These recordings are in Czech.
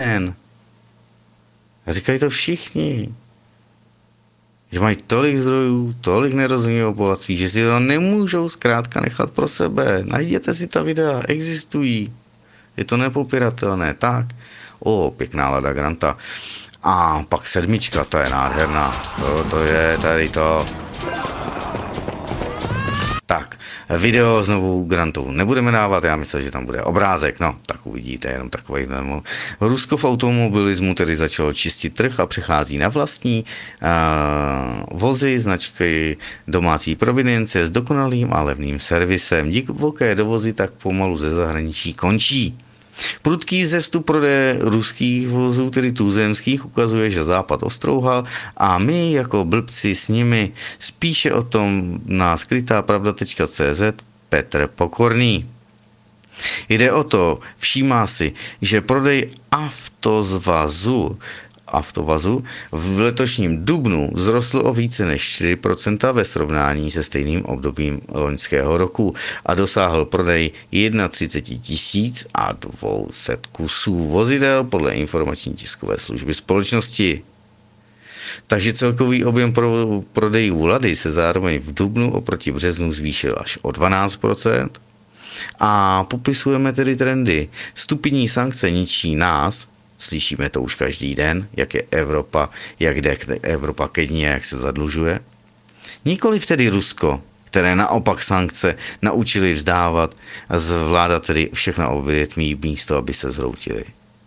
A říkají to všichni. Že mají tolik zdrojů, tolik nerozumného bohatství, že si to nemůžou zkrátka nechat pro sebe. Najděte si ta videa, existují. Je to nepopiratelné, tak. Pěkná Lada Granta. A pak 7, to je nádherná. To je tady to. Tak, video s novou Grantou nebudeme dávat, já myslím, že tam bude obrázek, no, tak uvidíte, jenom takový. Rusko v automobilismu tedy začalo čistit trh a přechází na vlastní vozy značky domácí provenience s dokonalým a levným servisem. Divoké dovozy tak pomalu ze zahraničí končí. Prudký vzestup prodeje ruských vozů, tedy tuzemských, ukazuje, že Západ ostrouhal a my jako blbci s nimi. Spíše o tom na skrytápravda.cz Petr Pokorný. Jde o to, všímá si, že prodej Avtovazu v letošním dubnu vzrostl o více než 4% ve srovnání se stejným obdobím loňského roku a dosáhl prodej 31 200 kusů vozidel podle informační tiskové služby společnosti. Takže celkový objem prodejů Lady se zároveň v dubnu oproti březnu zvýšil až o 12%. A popisujeme tedy trendy. Stupidní sankce ničí nás, slyšíme to už každý den, jak je Evropa, jak jde Evropa ke dně, jak se zadlužuje. Nikoliv tedy Rusko, které naopak sankce naučili vzdávat a zvládat tedy všechna odvětví místo, aby se zhroutili.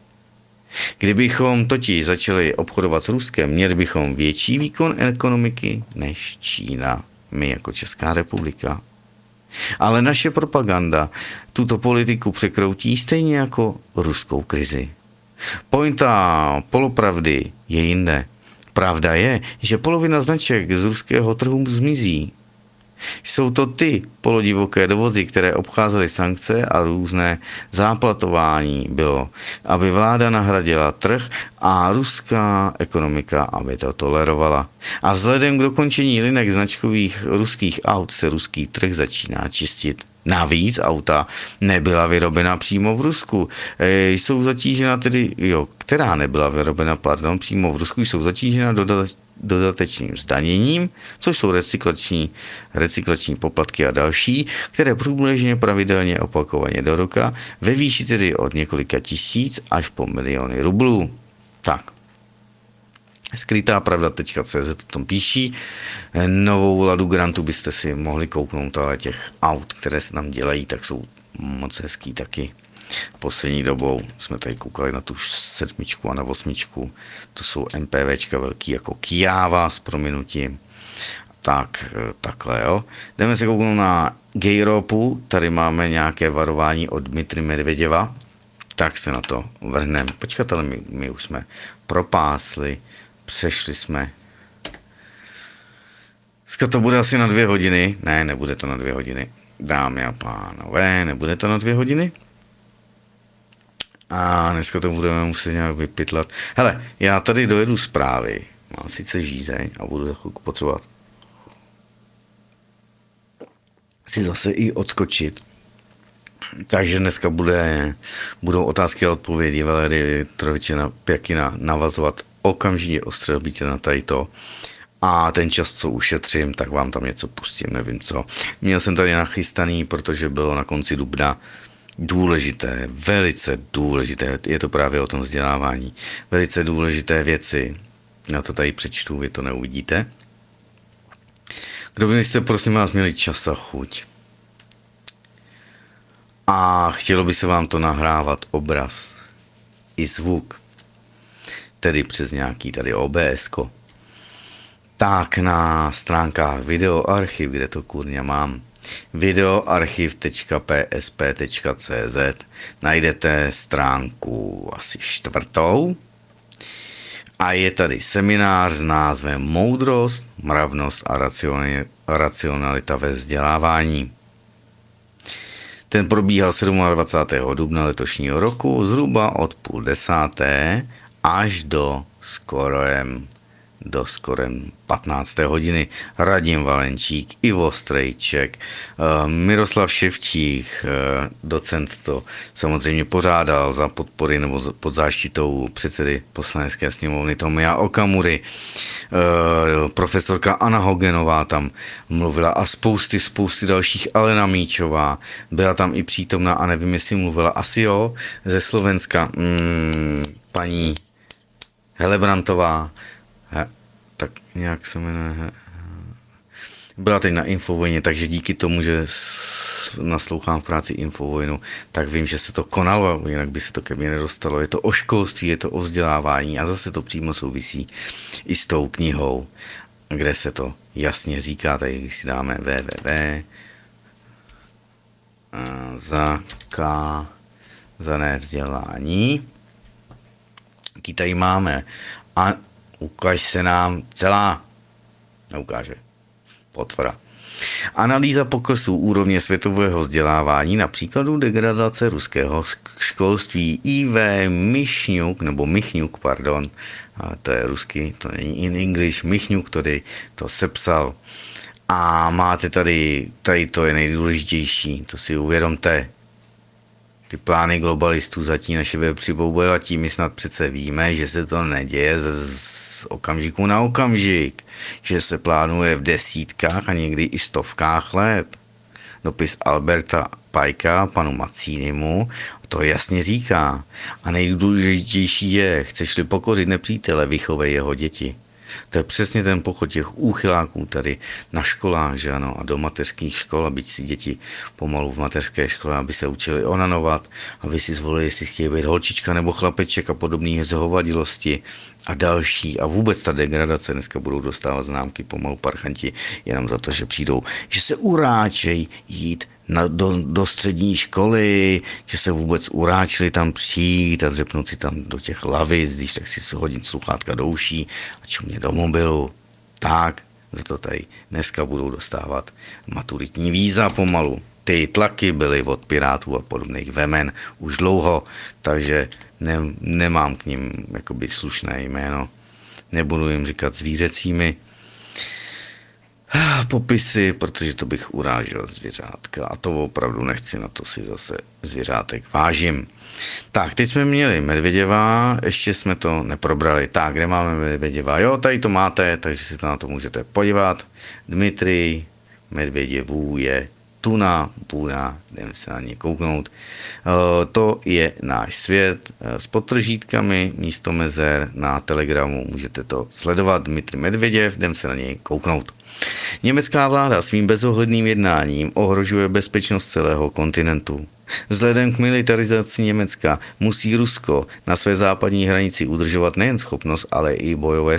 Kdybychom totiž začali obchodovat s Ruskem, měli bychom větší výkon ekonomiky než Čína, my jako Česká republika. Ale naše propaganda tuto politiku překroutí stejně jako ruskou krizi. Pointa polopravdy je jinde. Pravda je, že polovina značek z ruského trhu zmizí. Jsou to ty polodivoké dovozy, které obcházely sankce a různé záplatování bylo, aby vláda nahradila trh a ruská ekonomika, aby to tolerovala. A vzhledem k dokončení linek značkových ruských aut se ruský trh začíná čistit. Navíc auta nebyla vyrobena přímo v Rusku. Jsou zatížena která nebyla vyrobena, přímo v Rusku, jsou zatížena dodatečným zdaněním, což jsou recyklační poplatky a další, které průběžně pravidelně opakovaně do roka ve výši tedy od několika tisíc až po miliony rublů. Tak. Skrytápravda.cz o tom píší. Novou Ladu Grantu byste si mohli kouknout, ale těch aut, které se tam dělají, tak jsou moc hezký taky. Poslední dobou jsme tady koukali na tu 7 a na 8. To jsou MPVčka velký jako Kyava s prominutím. Takhle, jo. Jdeme se kouknout na Gejropu. Tady máme nějaké varování od Dmitry Medvěděva. Tak se na to vrhneme. Počkat, ale my už jsme propásli. Přešli jsme. Dneska to bude asi na 2 hodiny. Ne, nebude to na 2 hodiny. Dámy a pánové, nebude to na 2 hodiny. A dneska to budeme muset nějak vypytlat. Hele, já tady dojedu zprávy. Mám sice žízeň a budu za chvilku potřebovat si zase i odskočit. Takže dneska budou otázky a odpovědi Valerie Troviče Pěkina navazovat okamžitě ostřelbítě na tady to. A ten čas, co ušetřím, tak vám tam něco pustím, nevím co. Měl jsem tady nachystaný, protože bylo na konci dubna důležité, velice důležité, je to právě o tom vzdělávání, velice důležité věci. Já to tady přečtu, vy to neuvidíte. Kdo byste, prosím vás, měli čas a chuť a chtělo by se vám to nahrávat obraz i zvuk, tedy přes nějaký tady OBS-ko, tak na stránkách videoarchiv, kde to kurňa mám, videoarchiv.psp.cz najdete stránku asi 4. a je tady seminář s názvem Moudrost, mravnost a racionalita ve vzdělávání. Ten probíhal 27. dubna letošního roku zhruba od 9:30 až do skoro do skorem 15. hodiny. Radim Valenčík, Ivo Strejček, Miroslav Ševčík, docent to samozřejmě pořádal za podpory nebo pod záštitou předsedy Poslanecké sněmovny Tomia Okamury. Profesorka Anna Hogenová tam mluvila a spousty dalších, Alena Míčová byla tam i přítomná a nevím, jestli mluvila, asi jo, ze Slovenska, paní Helebrantová, tak nějak se jmenuje, byla teď na Infovojně, takže díky tomu, že naslouchám v práci Infovojnu, tak vím, že se to konalo, jinak by se to ke mně nedostalo. Je to o školství, je to o vzdělávání a zase to přímo souvisí i s tou knihou, kde se to jasně říká, tady když si dáme zakázané vzdělání. Jaký tady máme? A ukáž se nám celá. Neukáže. Potvora. Analýza poklesu úrovně světového vzdělávání na příkladu degradace ruského školství. I.V. Michňuk, pardon, a to je ruský, to není in English, Michňuk, který to sepsal. A máte tady to je nejdůležitější, to si uvědomte. Ty plány globalistů zatím naše přiboubelatí, my snad přece víme, že se to neděje z okamžiku na okamžik, že se plánuje v desítkách a někdy i stovkách let. Dopis Alberta Pajka panu Macínimu to jasně říká. A nejdůležitější je, chceš-li pokořit nepřítele, vychovej jeho děti. To je přesně ten pochod těch úchyláků tady na školách, že ano, a do mateřských škol, aby si děti pomalu v mateřské škole, aby se učili onanovat, aby si zvolili, jestli chtějí být holčička nebo chlapeček a podobné zhovadilosti a další. A vůbec ta degradace, dneska budou dostávat známky pomalu parchanti jenom za to, že přijdou, že se uráčejí jít do střední školy, že se vůbec uráčili tam přijít a dřepnout si tam do těch lavic, když tak si hodit sluchátka do uší a čumě do mobilu. Tak, za to tady dneska budou dostávat maturitní víza pomalu. Ty tlaky byly od Pirátů a podobných vemen už dlouho, takže nemám k nim jakoby slušné jméno. Nebudu jim říkat zvířecími popisy, protože to bych urážel zvěřátka a to opravdu nechci, na to si zase zvěřátek vážím. Tak, teď jsme měli Medvěděva, ještě jsme to neprobrali. Tak, kde máme Medvěděva? Jo, tady to máte, takže si to na to můžete podívat. Dmitrij Medvěděvů je Tuna, Buna, jdeme se na ně kouknout. To je náš svět s podtržítkami místo mezer na Telegramu. Můžete to sledovat. Dmitrij Medvěděv, jdeme se na něj kouknout. Německá vláda svým bezohledným jednáním ohrožuje bezpečnost celého kontinentu. Vzhledem k militarizaci Německa musí Rusko na své západní hranici udržovat nejen schopnost, ale i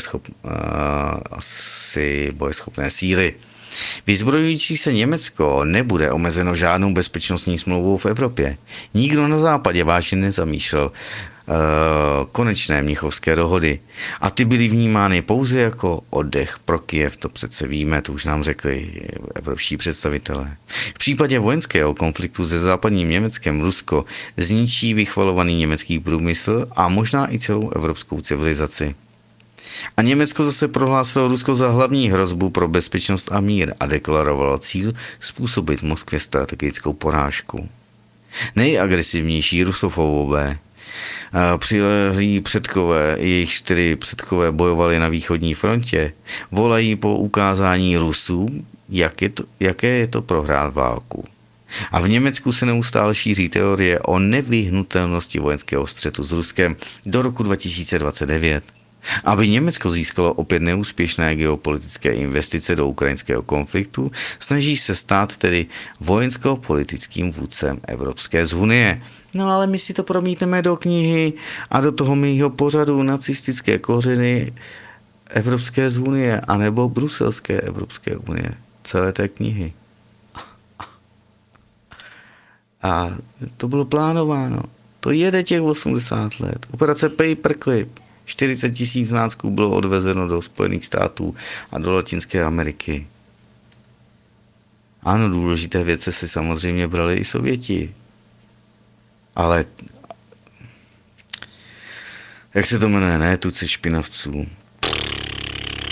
bojeschopné síly. Vyzbrojující se Německo nebude omezeno žádnou bezpečnostní smlouvou v Evropě. Nikdo na západě vážně nezamýšlel konečné mnichovské dohody. A ty byly vnímány pouze jako oddech pro Kyjev, to přece víme, to už nám řekli evropští představitelé. V případě vojenského konfliktu se západním Německem Rusko zničí vychvalovaný německý průmysl a možná i celou evropskou civilizaci. A Německo zase prohlásilo Rusko za hlavní hrozbu pro bezpečnost a mír a deklarovalo cíl způsobit Moskvě strategickou porážku. Nejagresivnější rusofobové, přilehlí předkové, jejich 4 předkové bojovali na východní frontě, volají po ukázání Rusů, jaké je to prohrát válku. A v Německu se neustále šíří teorie o nevyhnutelnosti vojenského střetu s Ruskem do roku 2029. Aby Německo získalo opět neúspěšné geopolitické investice do ukrajinského konfliktu, snaží se stát tedy vojensko-politickým vůdcem Evropské unie. No ale my si to promítneme do knihy a do toho mýho pořadu nacistické kořeny Evropské unie anebo bruselské Evropské unie. Celé té knihy. A to bylo plánováno. To jede těch 80 let. Operace Paperclip. 40 000 nácků bylo odvezeno do Spojených států a do Latinské Ameriky. Ano, důležité věci si samozřejmě brali i Sověti. Ale jak se to jmenuje, ne, tuci špinavců.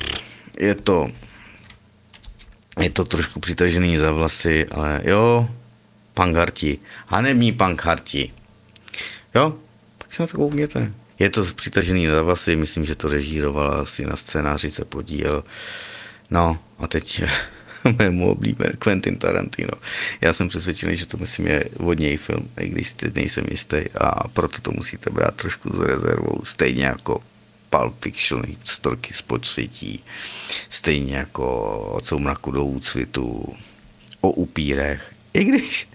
je to trošku přitažený za vlasy, ale jo, Pangharti, hanební Pangharti. Jo, tak se na to koukněte. Je to přitažený za vlasy, myslím, že to režíroval, asi na scénáři se podílel. No a teď mému oblíbený Quentin Tarantino. Já jsem přesvědčený, že to myslím je od něj film, i když teď nejsem jistý a proto to musíte brát trošku s rezervou, stejně jako Pulp Fiction, Storky z podsvětí, stejně jako Od soumraku do úcvitu, o upírech, i když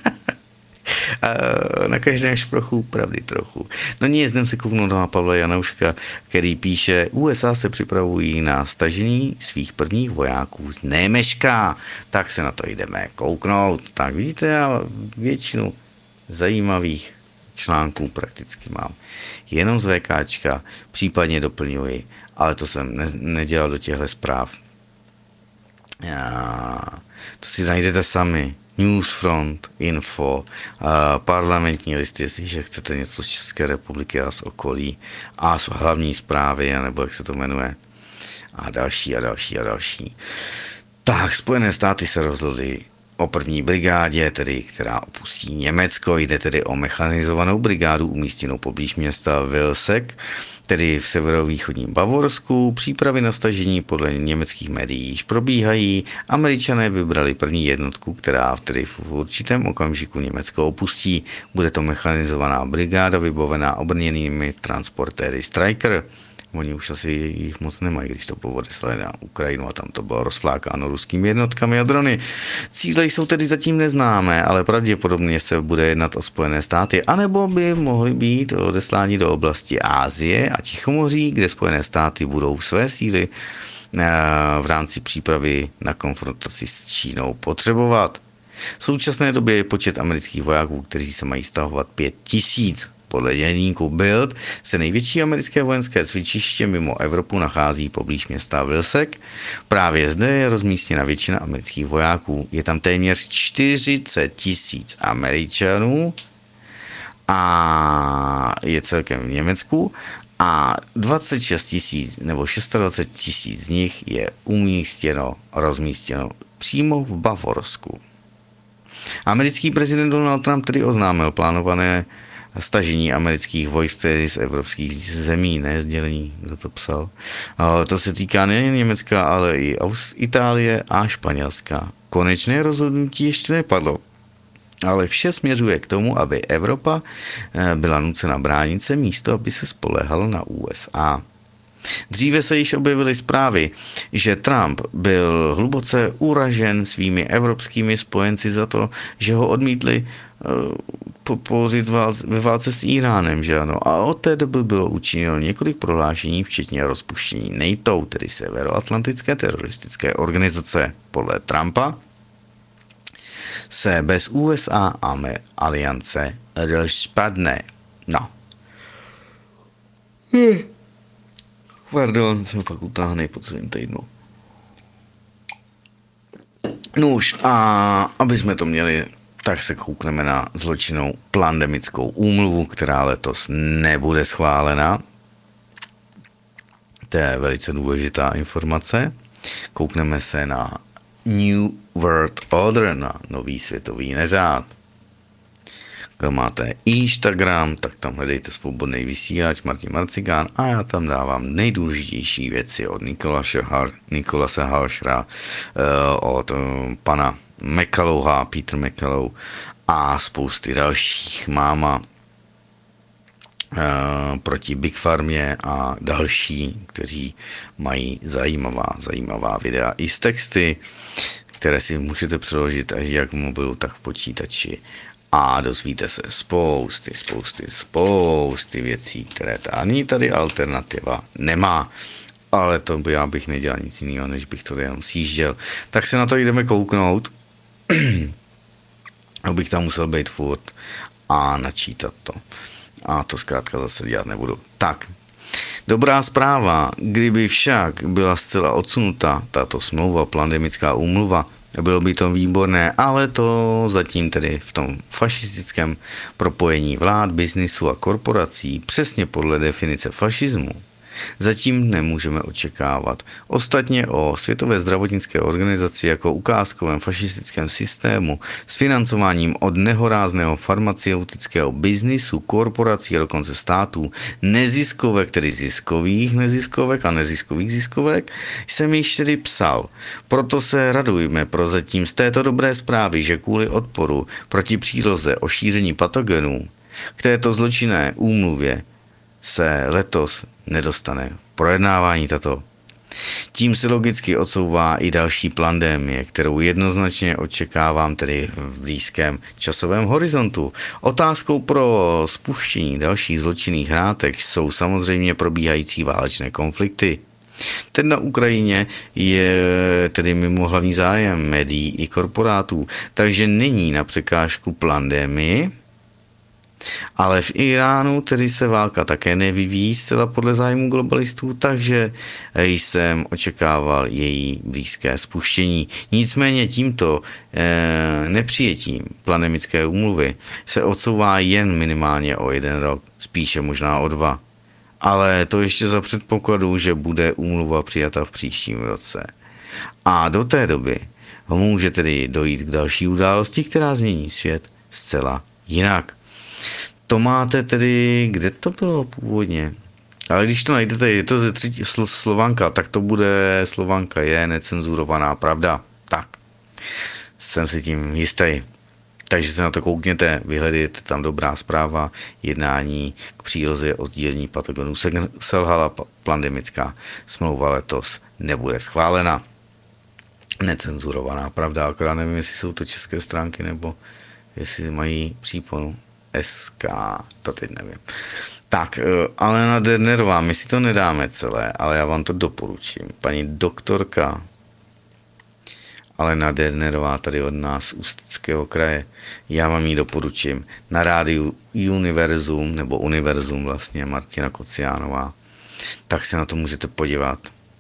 na každém šprochu pravdy trochu. No nic, jdem se kouknout na Pavla Janouška, který píše, USA se připravují na stažení svých prvních vojáků z Némeška, tak se na to jdeme kouknout. Tak vidíte, já většinu zajímavých článků prakticky mám jenom z VKčka, případně doplňuji, ale to jsem nedělal do těchto zpráv. To si najdete sami. Newsfront, Info, parlamentní listy, jestliže chcete něco z České republiky a z okolí, a z hlavní zprávy, nebo jak se to jmenuje, a další a další a další. Tak, Spojené státy se rozhodly o první brigádě, tedy, která opustí Německo. Jde tedy o mechanizovanou brigádu umístěnou poblíž města Vilsek, tedy v severovýchodním Bavorsku. Přípravy na stažení podle německých médií již probíhají. Američané vybrali první jednotku, která tedy v určitém okamžiku Německo opustí. Bude to mechanizovaná brigáda vybavená obrněnými transportéry Stryker. Oni už asi jich moc nemají, když to podeslali na Ukrajinu a tam to bylo rozflákáno ruskými jednotkami a drony. Cíle jsou tedy zatím neznámé, ale pravděpodobně se bude jednat o Spojené státy, anebo by mohly být odesláni do oblasti Asie a Tichomoří, kde Spojené státy budou své síly v rámci přípravy na konfrontaci s Čínou potřebovat. V současné době je počet amerických vojáků, kteří se mají stahovat 5000. Podle dělníku Bild se největší americké vojenské cvičiště mimo Evropu nachází poblíž města Vilsek. Právě zde je rozmístěna většina amerických vojáků. Je tam téměř 40 000 Američanů a je celkem v Německu a 26 000 nebo 26 000 z nich je rozmístěno přímo v Bavorsku. Americký prezident Donald Trump tedy oznámil plánované stažení amerických vojsk z evropských zemí, ne sdělení, kdo to psal. To se týká nejen Německa, ale i Itálie a Španělska. Konečné rozhodnutí ještě nepadlo, ale vše směřuje k tomu, aby Evropa byla nucena bránit se místo, aby se spoléhala na USA. Dříve se již objevily zprávy, že Trump byl hluboce uražen svými evropskými spojenci za to, že ho odmítli podpořit ve válce s Iránem, že ano. A od té doby bylo učiněno několik prohlášení, včetně rozpuštění NATO, tedy Severoatlantické teroristické organizace. Podle Trumpa se bez USA a aliance rozpadne. No. Pardon, jsem fakt utáhnej po celém týdnu. Nuž, a aby jsme to měli, tak se koukneme na zločinnou plandemickou úmluvu, která letos nebude schválena. To je velice důležitá informace. Koukneme se na New World Order, na nový světový neřád. Kdo máte Instagram, tak tam hledejte Svobodný vysílač Martin Marcigán a já tam dávám nejdůležitější věci od Nikolase Halšera, od pana McCulloucha, Peter McCullough a spousty dalších. Máma proti Big Farmě a další, kteří mají zajímavá videa i s texty, které si můžete přeložit až jak v mobilu, tak v počítači. A dozvíte se spousty věcí, které ani tady alternativa nemá. Ale to by já bych nedělal nic jiného, než bych to jenom sjížděl. Tak se na to jdeme kouknout. Abych tam musel být furt a načítat to. A to zkrátka zase dělat nebudu. Tak, dobrá zpráva. Kdyby však byla zcela odsunuta tato smlouva, plandemická úmluva, bylo by to výborné, ale to zatím tedy v tom fašistickém propojení vlád, biznisu a korporací přesně podle definice fašismu zatím nemůžeme očekávat. Ostatně o Světové zdravotnické organizaci jako ukázkovém fašistickém systému s financováním od nehorázného farmaceutického biznisu, korporací a dokonce států, neziskovek, tedy ziskových neziskovek a neziskových ziskovek, jsem již tedy psal. Proto se radujme prozatím z této dobré zprávy, že kvůli odporu proti příroze o šíření patogenů k této zločinné úmluvě se letos nedostane projednávání tato. Tím se logicky odsouvá i další pandemie, kterou jednoznačně očekávám tedy v blízkém časovém horizontu. Otázkou pro spuštění dalších zločinných hrátek jsou samozřejmě probíhající válečné konflikty. Ten na Ukrajině je tedy mimo hlavní zájem médií i korporátů, takže není na překážku pandemii. Ale v Iránu tedy se válka také nevyvíjí zcela podle zájmu globalistů, takže jsem očekával její blízké spuštění. Nicméně tímto nepřijetím pandemické úmluvy se odsouvá jen minimálně o 1 rok, spíše možná o 2. Ale to ještě za předpokladu, že bude úmluva přijata v příštím roce. A do té doby může tedy dojít k další události, která změní svět zcela jinak. To máte tedy, kde to bylo původně? Ale když to najdete, je to ze třetí Slovanka, tak to bude Slovanka, je necenzurovaná pravda. Tak, jsem si tím jistý. Takže se na to koukněte, vyhledejte tam dobrá zpráva, jednání k příroze o sdílení patogenů selhala pandemická smlouva letos nebude schválena. Necenzurovaná pravda, akorát nevím, jestli jsou to české stránky, nebo jestli mají příponu SK, to teď nevím. Tak, Alena Dernerová, my si to nedáme celé, ale já vám to doporučím. Paní doktorka Alena Dernerová tady od nás z Ústeckého kraje, já vám ji doporučím. Na rádiu Univerzum, nebo Univerzum vlastně, Martina Kociánová, tak se na to můžete podívat.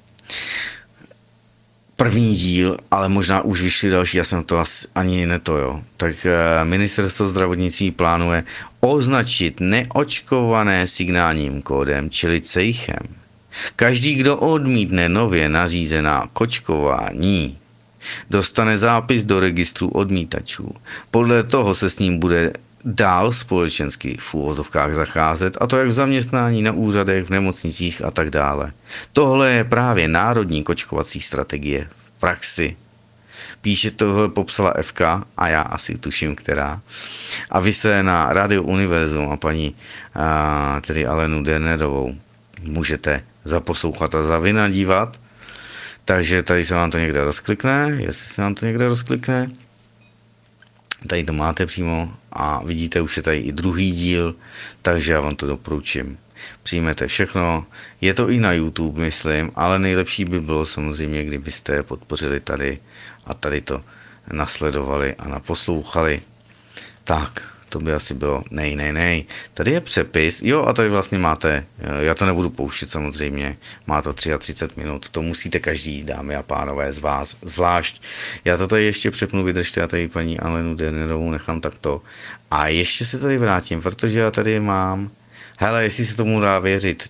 První díl, ale možná už vyšly další, já jsem to ani neto, jo. Tak ministerstvo zdravotnictví plánuje označit neočkované signálním kódem, čili cejchem. Každý, kdo odmítne nově nařízená kočkování, dostane zápis do registru odmítačů. Podle toho se s ním bude dál společensky v úvozovkách zacházet, a to jak v zaměstnání, na úřadech, v nemocnicích a tak dále. Tohle je právě národní kočkovací strategie v praxi. Píše tohle popsala FK a já asi tuším, která. A vy se na Radio Univerzum a paní tedy Alenu Dernerovou můžete zaposlouchat a zavinadívat. Takže tady se vám to někde rozklikne, jestli se vám to někde rozklikne. Tady to máte přímo a vidíte, už je tady i druhý díl, takže já vám to doporučím. Přijmete všechno, je to i na YouTube, myslím, ale nejlepší by bylo samozřejmě, kdybyste podpořili tady a tady to nasledovali a naposlouchali. Tak, to by asi bylo nej. Tady je přepis, jo, a tady vlastně máte, já to nebudu pouštět samozřejmě, má to 33 minut, to musíte každý, dámy a pánové, z vás zvlášť. Já to tady ještě přepnu, vydržte, já tady paní Alenu Dernerovou nechám takto. A ještě se tady vrátím, protože já tady mám, hele, jestli se tomu dá věřit,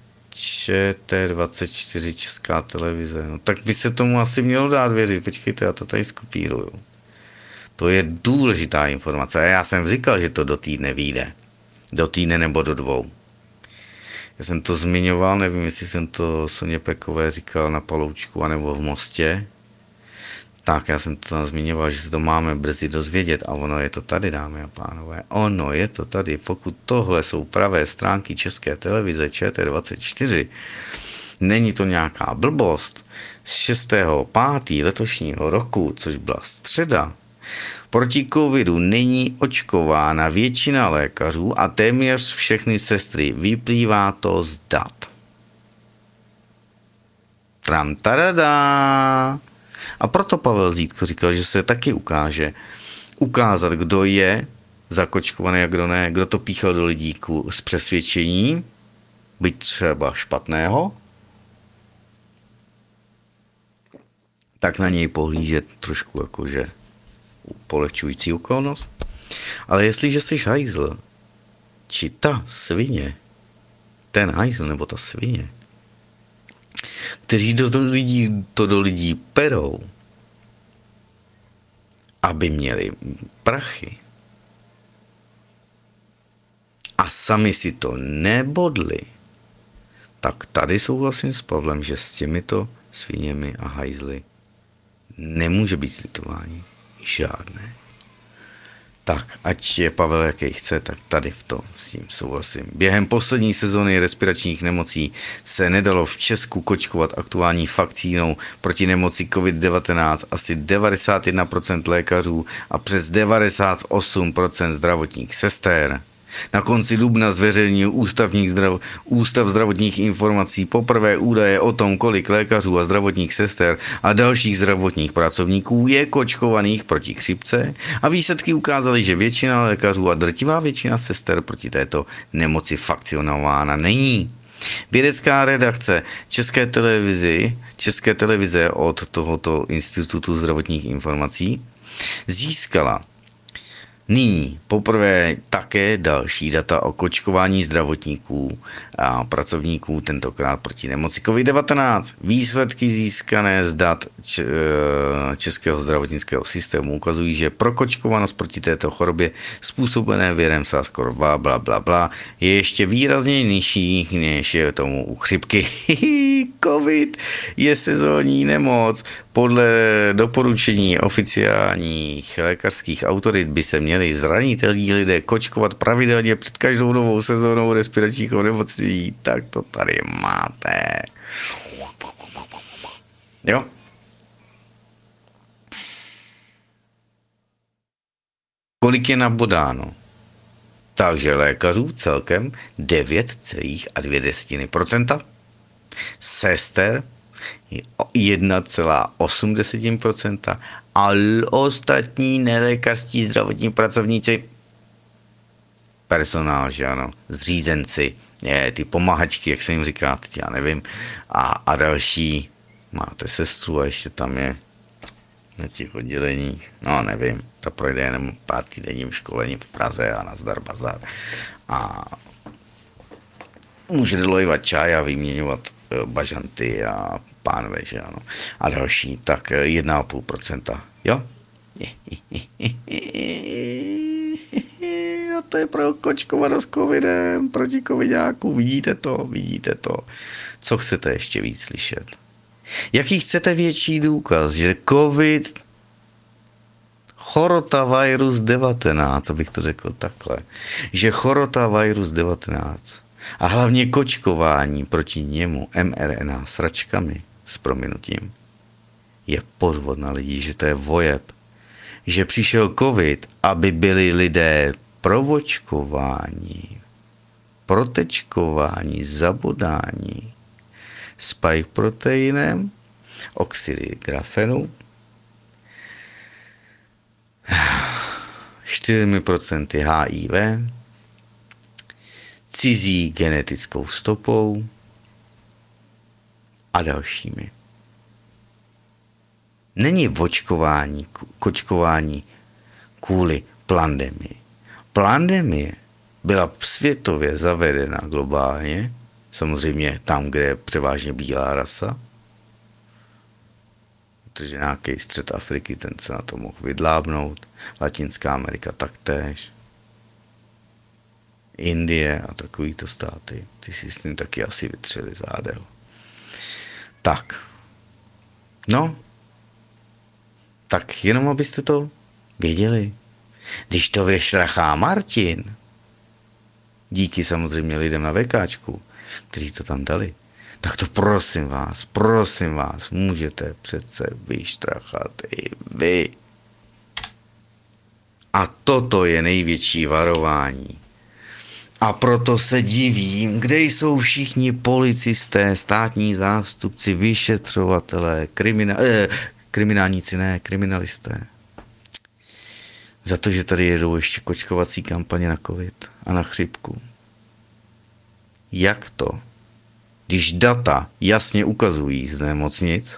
ČT24 Česká televize, no tak by se tomu asi mělo dát věřit, počkejte, já to tady skopíruju. To je důležitá informace. A já jsem říkal, že to do týdne vyjde. Do týdne nebo do 2. Já jsem to zmiňoval, nevím, jestli jsem to Soně Pekové říkal na Paloučku anebo v Mostě. Tak, já jsem to tam zmiňoval, že se to máme brzy dozvědět a ono je to tady, dámy a pánové. Ono je to tady. Pokud tohle jsou pravé stránky České televize ČT24, není to nějaká blbost. Z 6.5. letošního roku, což byla středa, proti covidu není očkována většina lékařů a téměř všechny sestry. Vyplývá to z dat. Tram taradá. A proto Pavel Zítko říkal, že se taky ukázat, kdo je zakočkovaný a kdo ne, kdo to píchal do lidí z přesvědčení, byť třeba špatného, tak na něj pohlížet trošku jakože polehčující okolnost. Ale jestliže jsi hajzl, či ta svině, ten hajzl nebo ta svině, kteří to do lidí perou, aby měli prachy. A sami si to nebodli, tak tady souhlasím s Pavlem, že s těmito sviněmi a hajzly nemůže být slitování. Žádné. Tak, ať je Pavel jaký chce, tak tady v tom s tím souhlasím. Během poslední sezony respiračních nemocí se nedalo v Česku kočkovat aktuální vakcínou proti nemoci COVID-19 asi 91% lékařů a přes 98% zdravotních sester. Na konci dubna zveřejnil Ústav zdravotních informací poprvé údaje o tom, kolik lékařů a zdravotních sester a dalších zdravotních pracovníků je kočkovaných proti chřipce a výsledky ukázaly, že většina lékařů a drtivá většina sester proti této nemoci vakcinována není. Vědecká redakce České televize od tohoto Institutu zdravotních informací získala nyní poprvé také další data o kočkování zdravotníků a pracovníků, tentokrát proti nemoci COVID-19. Výsledky získané z dat Českého zdravotnického systému ukazují, že prokočkovanost proti této chorobě způsobené virem SARS-CoV-2 bla, bla, bla, je ještě výrazně nižší, než je tomu u chřipky. COVID je sezónní nemoc. Podle doporučení oficiálních lékařských autorit by se měli zranitelní lidé kočkovat pravidelně před každou novou sezónou respiračních onemocnění. Tak to tady máte. Jo? Kolik je nabodáno? Takže lékařů celkem 9,2%. Sester 1,8% a ostatní nelékařští zdravotní pracovníci, personál, že ano, zřízenci, ty pomahačky, jak se jim říká, teď já nevím, a další, máte sestru a ještě tam je na těch odděleních, no nevím, ta projde jenom pár týdenním školením v Praze a nazdar bazar a může dolejvat čaj a vyměňovat bažanty a pánve, že ano. A další, tak 1,5%. Jo? A to je pro kočkovanost covidem, proti covidáku. Vidíte to. Co chcete ještě víc slyšet? Jaký chcete větší důkaz, že covid chorotavirus 19, abych to řekl takhle, že chorotavirus 19 a hlavně kočkování proti němu mRNA sračkami s prominutím je podvod na lidi, že to je vojeb, že přišel covid, aby byli lidé provočkováni, protečkováni, zabodání spike proteinem, oxidy grafenu, 4% HIV, cizí genetickou stopou a dalšími. Není kočkování kvůli pandemii. Pandemie byla světově zavedena globálně, samozřejmě tam, kde je převážně bílá rasa, protože nějaký střed Afriky, ten se na to mohl vydlábnout, Latinská Amerika taktéž, Indie a takovýto státy, ty si s tím taky asi vytřeli zádel. Tak, no, tak jenom abyste to věděli. Když to vyšrachá Martin, díky samozřejmě lidem na VKčku, kteří to tam dali, tak to prosím vás, můžete přece vyštrachat i vy. A toto je největší varování. A proto se divím, kde jsou všichni policisté, státní zástupci, vyšetřovatelé, kriminalisté. Za to, že tady jedou ještě kočkovací kampaně na covid a na chřipku. Jak to? Když data jasně ukazují z nemocnic,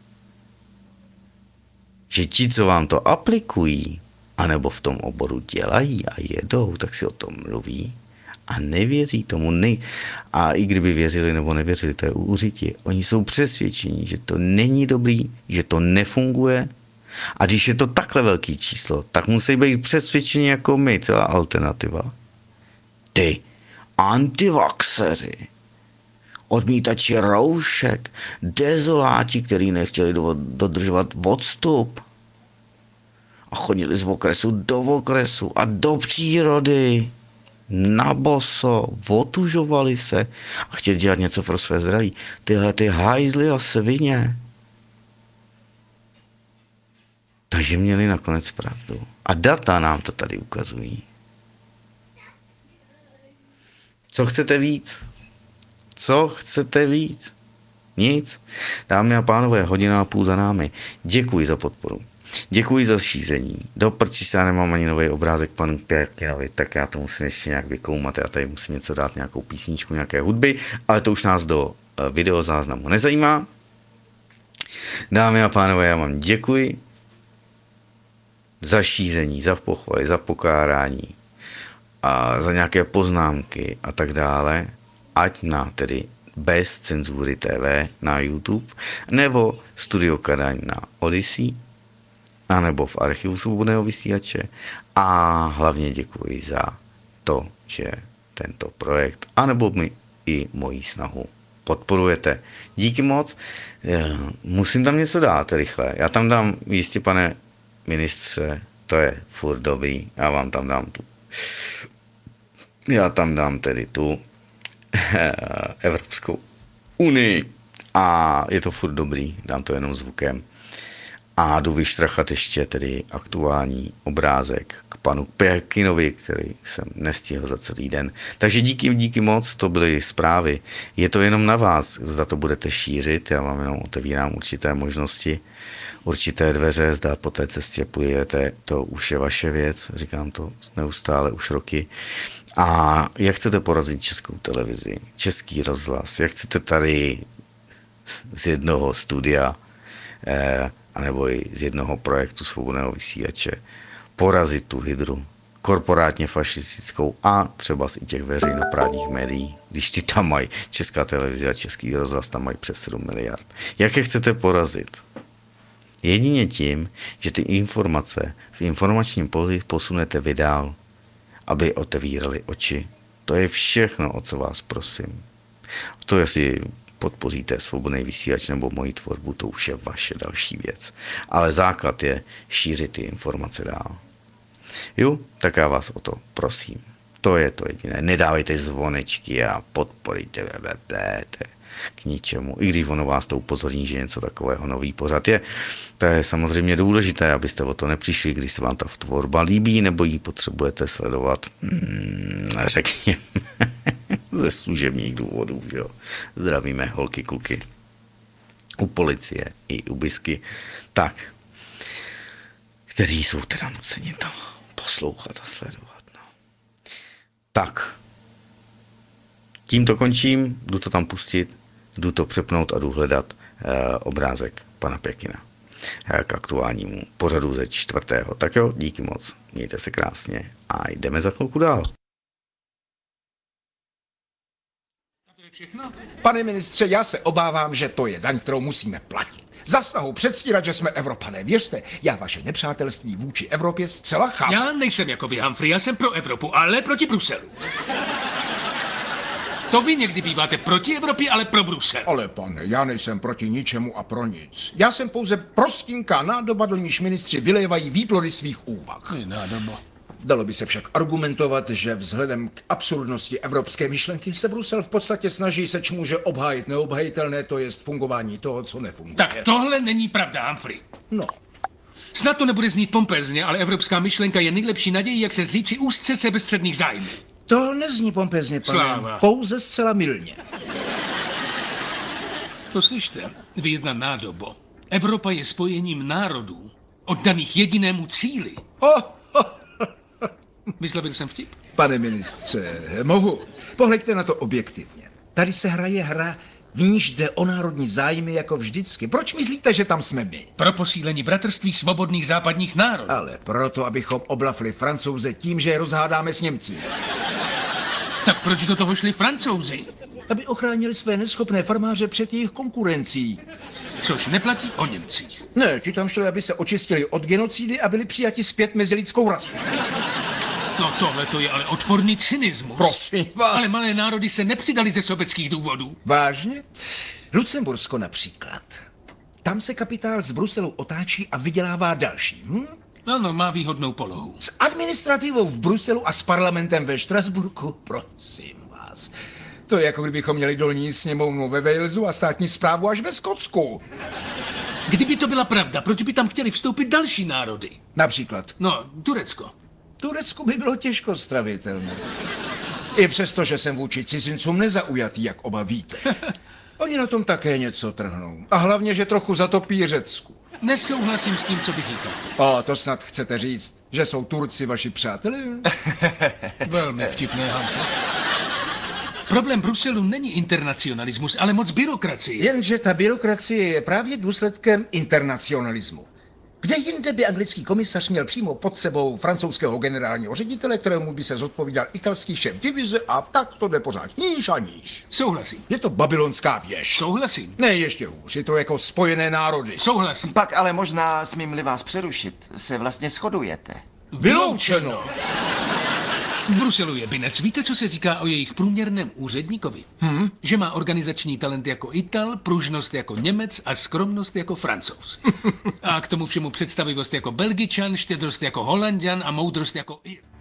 že ti, co vám to aplikují, anebo v tom oboru dělají a jedou, tak si o tom mluví, a nevěří tomu. A i kdyby věřili nebo nevěřili, to je úřití. Oni jsou přesvědčení, že to není dobrý, že to nefunguje. A když je to takhle velký číslo, tak musí být přesvědčení jako my, celá alternativa. Ty antivaxeři, odmítači roušek, dezoláti, kteří nechtěli dodržovat odstup a chodili z okresu do okresu a do přírody na boso, otužovali se a chtěli dělat něco pro své zdraví. Tyhle ty hajzly a svině. Takže měli nakonec pravdu. A data nám to tady ukazují. Co chcete víc? Co chcete víc? Nic. Dámy a pánové, 1,5 hodiny za námi. Děkuji za podporu. Děkuji za šíření. Do prčiš, já nemám ani nový obrázek panu Pěkinovi, tak já to musím ještě nějak vykoumat. Já tady musím něco dát, nějakou písničku, nějaké hudby, ale to už nás do videozáznamu nezajímá. Dámy a pánové, já vám děkuji za šíření, za pochvaly, za pokárání a za nějaké poznámky a tak dále, ať na tedy Bez cenzury TV na YouTube, nebo Studio Kadaň na Odyssey, anebo v archivu Svobodného vysílače. A hlavně děkuji za to, že tento projekt, anebo i moji snahu podporujete. Díky moc. Musím tam něco dát rychle. Já tam dám jistě, pane ministře, to je furt dobrý. Já vám tam dám tu. Já tam dám tedy tu Evropskou unii a je to furt dobrý, dám to jenom zvukem. A jdu vyštrachat ještě tedy aktuální obrázek k panu Pěkinovi, který jsem nestihl za celý den. Takže díky moc, to byly zprávy. Je to jenom na vás, zda to budete šířit, já vám jenom otevírám určité možnosti, určité dveře, zda po té cestě půjdete, to už je vaše věc, říkám to neustále už roky. A jak chcete porazit Českou televizi, Český rozhlas, jak chcete tady z jednoho studia anebo i z jednoho projektu Svobodného vysílače porazit tu hydru korporátně fašistickou a třeba i těch veřejnoprávních médií, když ty tam mají Česká televize a Český rozhlas, tam mají přes 7 miliard. Jak je chcete porazit? Jedině tím, že ty informace v informačním poli posunete vy dál, aby otevírali oči. To je všechno, o co vás prosím. To, jestli podpoříte Svobodný vysílač nebo moji tvorbu, to už je vaše další věc. Ale základ je šířit ty informace dál. Jo, tak já vás o to prosím. To je to jediné. Nedávejte zvonečky a podporíte k ničemu. I když ono vás to upozorní, že něco takového nový pořad je. To je samozřejmě důležité, abyste o to nepřišli, když se vám ta tvorba líbí, nebo ji potřebujete sledovat, řekněme, ze služebních důvodů. Jo. Zdravíme holky, kluky. U policie i u bisky. Tak, kteří jsou teda nuceni to poslouchat a sledovat. No. Tak, tím to končím, jdu to tam pustit, jdu to přepnout a jdu hledat obrázek pana Pěkina k aktuálnímu pořadu ze 4. Tak jo, díky moc, mějte se krásně a jdeme za chvilku dál. Pane ministře, já se obávám, že to je daň, kterou musíme platit. Za snahu předstírat, že jsme Evropané. Věřte, já vaše nepřátelství vůči Evropě zcela chápu. Já nejsem jako vy, Humphrey, já jsem pro Evropu, ale proti Bruselu. To vy někdy býváte proti Evropě, ale pro Brusel. Ale pane, já nejsem proti ničemu a pro nic. Já jsem pouze prostinká nádoba, do níž ministři vylévají výplody svých úvah. Nádoba. Dalo by se však argumentovat, že vzhledem k absurdnosti evropské myšlenky se Brusel v podstatě snaží se čmuže obhájit neobhajitelné, to jest fungování toho, co nefunguje. Tak tohle není pravda, Humphrey. No, Snad to nebude znít pompézně, ale evropská myšlenka je nejlepší nadějí, jak se zříci úzce sebestředných zájmů. to nezní pompezně, pane. Sláva. Pouze zcela mylně. Poslyšte, vy jedna nádobo. Evropa je spojením národů, oddaných jedinému cíli. Vyslovil jsem vtip? Pane ministře, mohu. Pohleďte na to objektivně. Tady se hraje hra, v níž jde o národní zájmy jako vždycky. Proč myslíte, že tam jsme my? Pro posílení bratrství svobodných západních národů. Ale proto, abychom oblafli Francouze tím, že je rozhádáme s Němci. Tak proč do toho šli Francouzi? Aby ochránili své neschopné farmáře před jejich konkurencí. Což neplatí o Němcích. Ne, ti tam šli, aby se očistili od genocidy a byli přijati zpět mezi lidskou rasu. No tohle to je ale odporný cynismus. Prosím vás. Ale malé národy se nepřidali ze sobeckých důvodů. Vážně? Lucembursko například. Tam se kapitál z Bruselu otáčí a vydělává další. Ano, má výhodnou polohu. S administrativou v Bruselu a s parlamentem ve Štrasburku? Prosím vás. To je jako kdybychom měli dolní sněmovnu ve Walesu a státní správu až ve Skotsku. Kdyby to byla pravda, proč by tam chtěli vstoupit další národy? Například. No, Turecko. Turecku by bylo těžko stravitelné. I přesto, že jsem vůči cizincům nezaujatý, jak oba víte. Oni na tom také něco trhnou. A hlavně, že trochu zatopí Řecku. Nesouhlasím s tím, co vy říkáte. O, to snad chcete říct, že jsou Turci vaši přátelé? Velmi vtipné, Hanfe. Problém Bruselu není internacionalismus, ale moc byrokracie. Jenže ta byrokracie je právě důsledkem internacionalismu. Kde jinde by anglický komisař měl přímo pod sebou francouzského generálního ředitele, kterému by se zodpovídal italský šéf divize a tak to jde pořád níž a níž. Souhlasím. Je to babylonská věž. Souhlasím. Ne, ještě hůř, je to jako Spojené národy. Souhlasím. Pak ale možná, smím-li vás přerušit, se vlastně shodujete. Vyloučeno. V Bruselu je binec. Víte, co se říká o jejich průměrném úředníkovi? Že má organizační talent jako Ital, pružnost jako Němec a skromnost jako Francouz. A k tomu všemu představivost jako Belgičan, štědrost jako Holanďan a moudrost jako Ir.